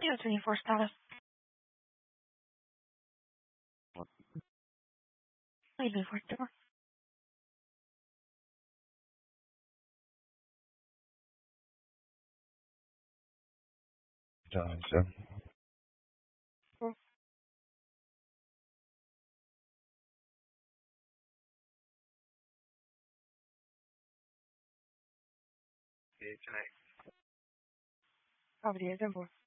24 status. Leaving for door. Johnson. Property is in for.